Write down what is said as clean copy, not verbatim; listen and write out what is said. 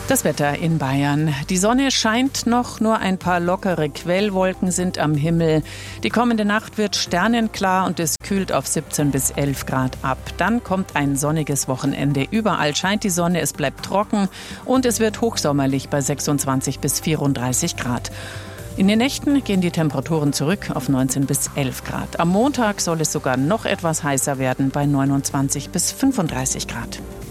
Das Wetter in Bayern. Die Sonne scheint noch, nur ein paar lockere Quellwolken sind am Himmel. Die kommende Nacht wird sternenklar und es kühlt auf 17 bis 11 Grad ab. Dann kommt ein sonniges Wochenende. Überall scheint die Sonne, es bleibt trocken und es wird hochsommerlich bei 26 bis 34 Grad. In den Nächten gehen die Temperaturen zurück auf 19 bis 11 Grad. Am Montag soll es sogar noch etwas heißer werden bei 29 bis 35 Grad.